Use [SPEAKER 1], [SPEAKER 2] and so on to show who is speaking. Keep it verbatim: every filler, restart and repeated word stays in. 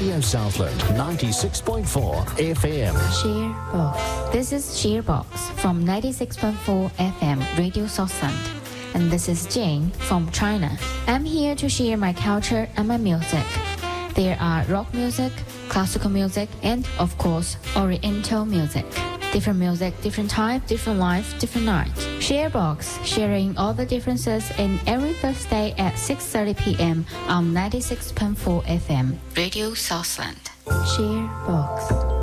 [SPEAKER 1] Radio Southland ninety-six point four F M.
[SPEAKER 2] Sharebox. This is Sharebox from ninety-six point four F M Radio Southland. And this is Jane from China. I'm here to share my culture and my music. There are rock music, classical music, and of course, oriental music. Different music, different type, different life, different night. Sharebox, sharing all the differences in every Thursday at six thirty p m on ninety-six point four F M. Radio Southland. Sharebox.